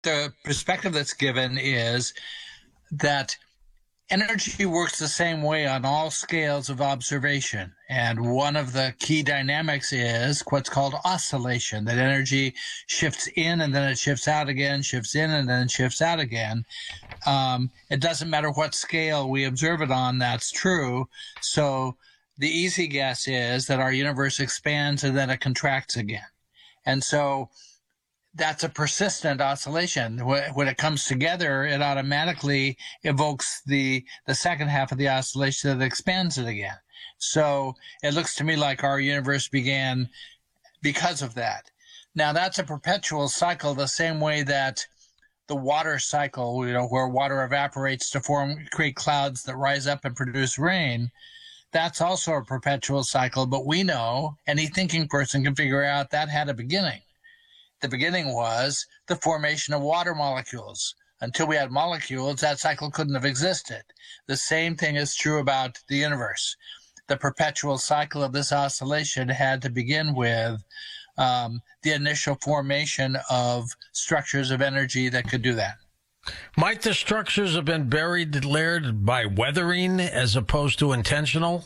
the perspective that's given is that energy works the same way on all scales of observation. And one of the key dynamics is what's called oscillation, that energy shifts in and then it shifts out again, shifts in and then shifts out again. It doesn't matter what scale we observe it on, that's true. So the easy guess is that our universe expands and then it contracts again. And so that's a persistent oscillation. When it comes together, it automatically evokes the second half of the oscillation that expands it again. So it looks to me like our universe began because of that. Now, that's a perpetual cycle, the same way that the water cycle, where water evaporates to create clouds that rise up and produce rain. That's also a perpetual cycle, but we know, any thinking person can figure out that had a beginning. The beginning was the formation of water molecules. Until we had molecules, that cycle couldn't have existed. The same thing is true about the universe. The perpetual cycle of this oscillation had to begin with the initial formation of structures of energy that could do that. Might the structures have been buried, Laird, by weathering as opposed to intentional?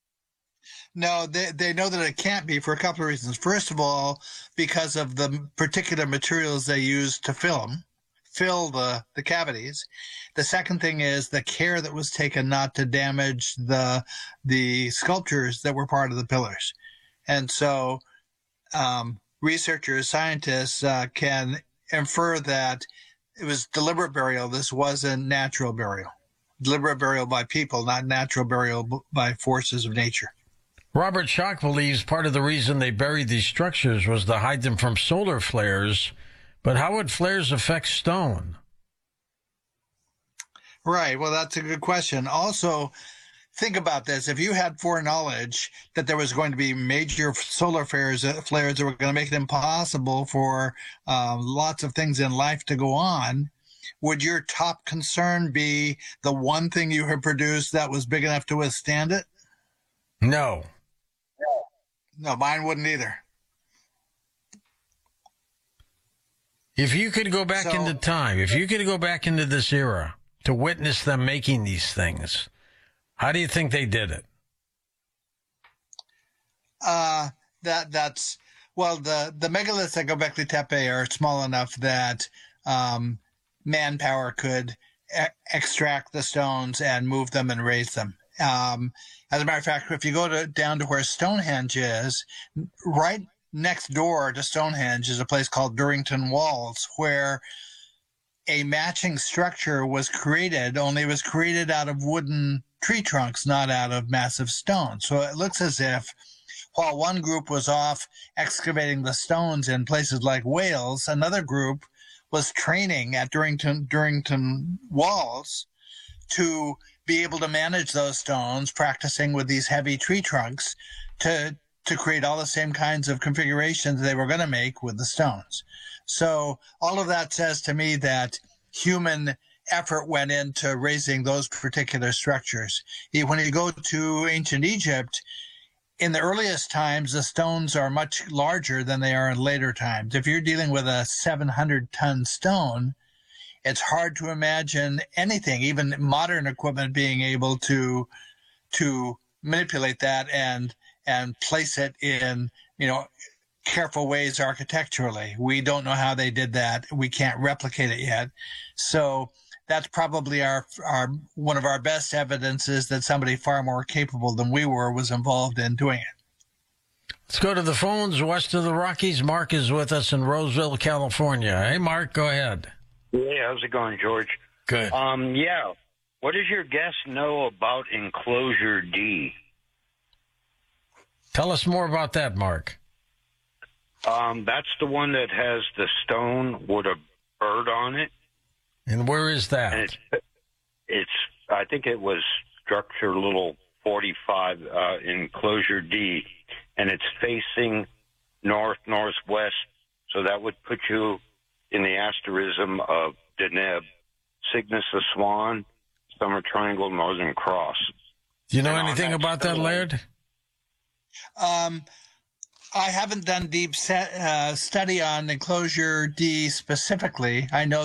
No, they know that it can't be for a couple of reasons. First of all, because of the particular materials they use to fill the cavities. The second thing is the care that was taken not to damage the sculptures that were part of the pillars. And so researchers, scientists can infer that it was deliberate burial. This wasn't natural burial. Deliberate burial by people, not natural burial by forces of nature. Robert Schoch believes part of the reason they buried these structures was to hide them from solar flares. But how would flares affect stone? Right. Well, that's a good question. Also, think about this. If you had foreknowledge that there was going to be major solar flares that were going to make it impossible for lots of things in life to go on, would your top concern be the one thing you had produced that was big enough to withstand it? No. No, mine wouldn't either. If you could go back into time, if you could go back into this era to witness them making these things, how do you think they did it? The megaliths at Göbekli Tepe are small enough that manpower could extract the stones and move them and raise them. As a matter of fact, if you go down to where Stonehenge is, right next door to Stonehenge is a place called Durrington Walls, where a matching structure was created, only it was created out of wooden tree trunks, not out of massive stones. So it looks as if while one group was off excavating the stones in places like Wales, another group was training at Durrington Walls to be able to manage those stones, practicing with these heavy tree trunks to create all the same kinds of configurations they were going to make with the stones. So all of that says to me that human effort went into raising those particular structures. When you go to ancient Egypt, in the earliest times, the stones are much larger than they are in later times. If you're dealing with a 700-ton stone, it's hard to imagine anything, even modern equipment, being able to manipulate that and place it in, careful ways architecturally. We don't know how they did that. We can't replicate it yet. So that's probably our one of our best evidences that somebody far more capable than we were was involved in doing it. Let's go to the phones west of the Rockies. Mark is with us in Roseville, California. Hey, Mark, go ahead. Yeah, how's it going, George? Good. Yeah. What does your guest know about Enclosure D? Tell us more about that, Mark. That's the one that has the stone with a bird on it. And where is that? And it's I think it was structure little 45, Enclosure D, and it's facing north-northwest, so that would put you in the asterism of Deneb, Cygnus the Swan, Summer Triangle, Northern Cross. Do you know anything about that, Laird? I haven't done deep study on Enclosure D specifically. I know